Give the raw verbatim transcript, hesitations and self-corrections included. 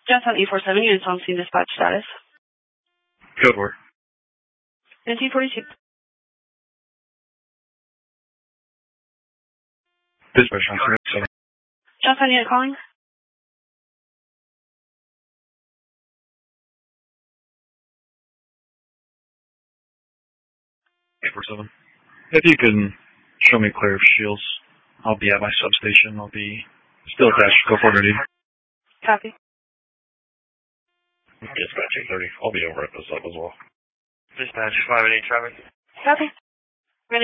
Johnstown eight four seven, units on scene, dispatch status. Code word. nineteen forty-two. Dispatch transfer. seven. Johnstown unit calling. eight four seven. If you can show me clear of Shields, I'll be at my substation. I'll be still attached. Go for it, Copy. Dispatch eight thirty. I'll be over at the sub as well. Dispatch five eight traffic. Copy.